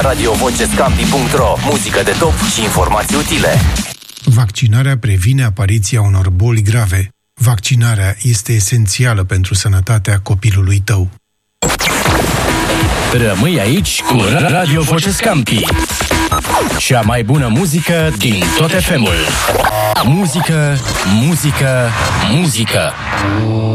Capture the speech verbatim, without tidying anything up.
radio voce scampi punct ro. Muzică de top și informații utile. Vaccinarea previne apariția unor boli grave. Vaccinarea este esențială pentru sănătatea copilului tău. Rămâi aici cu Radio Voce Scampi. Cea mai bună muzică din tot F M-ul. Muzică, muzică, muzică.